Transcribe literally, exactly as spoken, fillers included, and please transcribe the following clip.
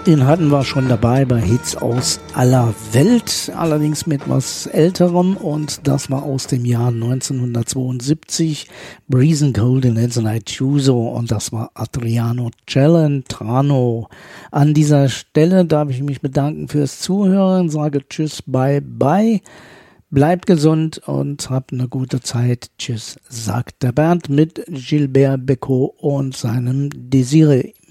Den hatten wir schon dabei bei Hits aus aller Welt, allerdings mit was Älterem, und das war aus dem Jahr neunzehnhundertzweiundsiebzig, Breezin' Cold in As I Choose, und das war Adriano Celentano. An dieser Stelle darf ich mich bedanken fürs Zuhören, sage Tschüss, bye bye, bleibt gesund und habt eine gute Zeit. Tschüss, sagt der Bernd mit Gilbert Bécaud und seinem Désiré.